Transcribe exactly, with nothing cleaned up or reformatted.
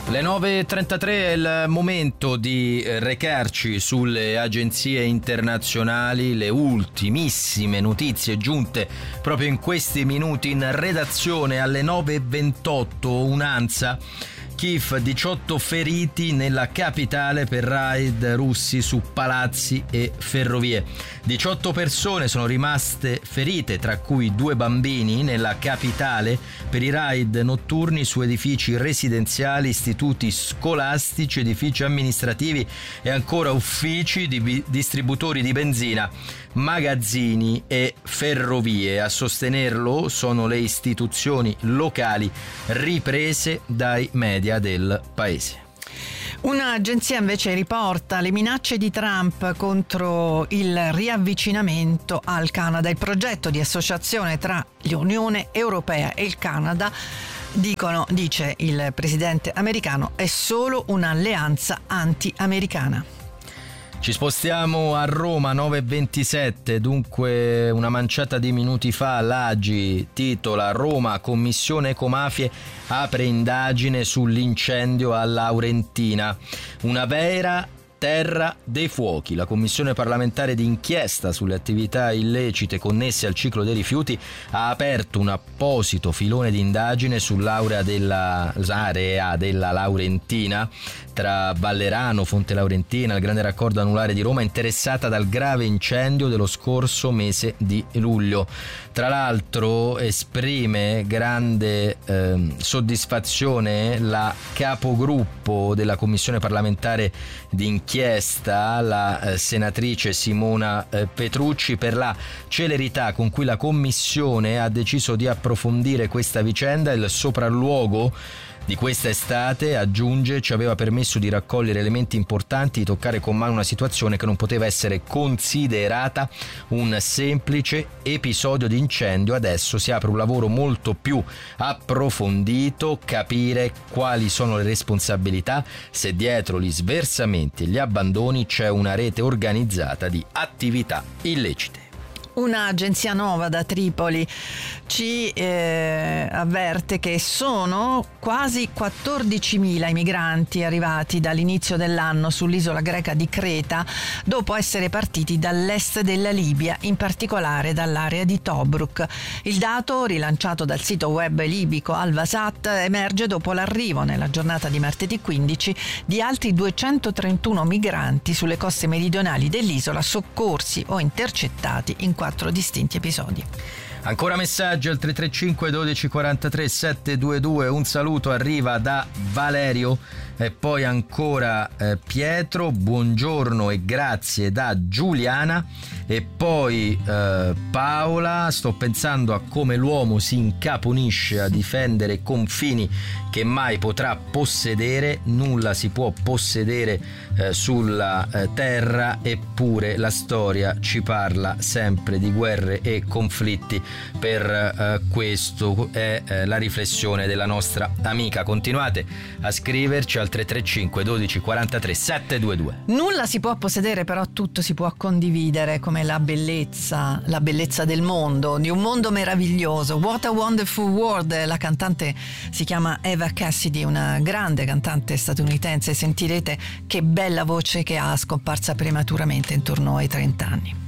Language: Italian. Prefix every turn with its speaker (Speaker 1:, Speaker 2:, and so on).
Speaker 1: Le nove e trentatré è il momento di recarci sulle agenzie internazionali, le ultimissime notizie giunte proprio in questi minuti in redazione. Alle nove e ventotto un'Ansa. Kiev, diciotto feriti nella capitale per raid russi su palazzi e ferrovie. diciotto persone sono rimaste ferite, tra cui due bambini, nella capitale per i raid notturni su edifici residenziali, istituti scolastici, edifici amministrativi e ancora uffici di distributori di benzina, magazzini e ferrovie. A sostenerlo sono le istituzioni locali riprese dai media del paese.
Speaker 2: Un'agenzia invece riporta le minacce di Trump contro il riavvicinamento al Canada. Il progetto di associazione tra l'Unione Europea e il Canada, dicono, dice il presidente americano, è solo un'alleanza anti-americana.
Speaker 1: Ci spostiamo a Roma, nove e ventisette, dunque una manciata di minuti fa l'A G I titola: Roma, Commissione Ecomafie apre indagine sull'incendio a Laurentina. Una vera terra dei fuochi. La Commissione parlamentare d'inchiesta sulle attività illecite connesse al ciclo dei rifiuti ha aperto un apposito filone di indagine sull'area della area della Laurentina, tra Vallerano, Fonte Laurentina, il grande raccordo anulare di Roma, interessata dal grave incendio dello scorso mese di luglio. Tra l'altro esprime grande eh, soddisfazione la capogruppo della Commissione parlamentare d'inchiesta, la eh, senatrice Simona eh, Petrucci, per la celerità con cui la Commissione ha deciso di approfondire questa vicenda. Il sopralluogo di questa estate, aggiunge, ci aveva permesso di raccogliere elementi importanti, di toccare con mano una situazione che non poteva essere considerata un semplice episodio di incendio. Adesso si apre un lavoro molto più approfondito, capire quali sono le responsabilità, se dietro gli sversamenti e gli abbandoni c'è una rete organizzata di attività illecite.
Speaker 2: Un'agenzia nuova da Tripoli ci eh, avverte che sono quasi quattordicimila i migranti arrivati dall'inizio dell'anno sull'isola greca di Creta, dopo essere partiti dall'est della Libia, in particolare dall'area di Tobruk. Il dato, rilanciato dal sito web libico Al-Wasat, emerge dopo l'arrivo nella giornata di martedì quindici di altri duecentotrentuno migranti sulle coste meridionali dell'isola, soccorsi o intercettati in quattro distinti episodi.
Speaker 1: Ancora messaggi al tre tre cinque dodici quarantatré settecentoventidue. Un saluto arriva da Valerio e poi ancora eh, Pietro, buongiorno e grazie da Giuliana, e poi eh, Paola, sto pensando a come l'uomo si incaponisce a difendere confini che mai potrà possedere. Nulla si può possedere eh, sulla eh, terra, eppure la storia ci parla sempre di guerre e conflitti. Per eh, questo è eh, la riflessione della nostra amica. Continuate a scriverci al tre tre cinque dodici quarantatré settecentoventidue.
Speaker 2: Nulla si può possedere, però tutto si può condividere, come la bellezza, la bellezza del mondo, di un mondo meraviglioso. What a Wonderful World. La cantante si chiama Eva Cassidy, una grande cantante statunitense. Sentirete che bella voce che ha, scomparsa prematuramente intorno ai trenta anni.